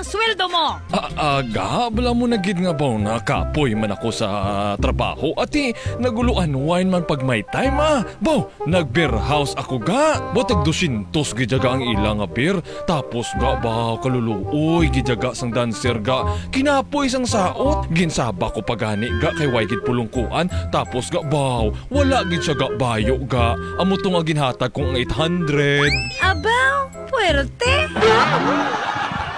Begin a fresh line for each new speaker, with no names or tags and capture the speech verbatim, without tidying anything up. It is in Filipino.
sweldo mo.
Ah, aga, bala mo nagid nga ba na kapoy man ako sa trabaho ati naguluan wine man pag may time ah. Baw, nag-beer house ako ga. Botag dusintos gijaga ang ilang nga beer. Tapos ga ba kaluluoy gijaga sang dancer ga. Kinapoy sang saot. Ginsaba ko pagani ga kay way gid pulungkuan. Tapos ga baw, wala gid siya ga bayo ga. Amo to nga ginhatag kong eight hundred.
Abaw, puwerte.